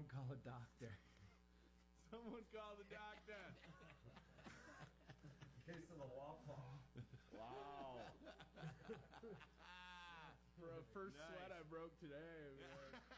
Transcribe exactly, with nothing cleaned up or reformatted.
Someone call a doctor. Someone call the doctor. In case of the wall fall. Wow. For a first Nice. sweat I broke today, man.